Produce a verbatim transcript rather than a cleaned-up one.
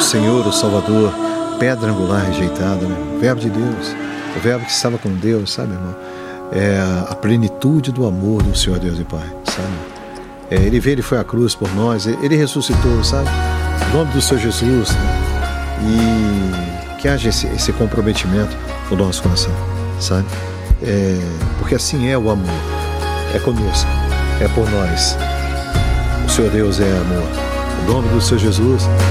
Senhor, o Salvador, pedra angular rejeitada, né? O verbo de Deus, o verbo que estava com Deus, sabe, irmão? É a plenitude do amor do Senhor Deus e Pai, sabe? É, ele veio, ele foi à cruz por nós, ele ressuscitou, sabe? Em nome do Senhor Jesus, né? E que haja esse, esse comprometimento no nosso coração, sabe? É, porque assim é o amor, é conosco, é por nós. O Senhor Deus é amor. Em nome do Senhor Jesus.